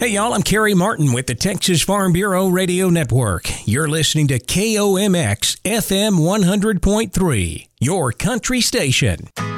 Hey, y'all, I'm Kerry Martin with the Texas Farm Bureau Radio Network. You're listening to KOMX FM 100.3, your country station.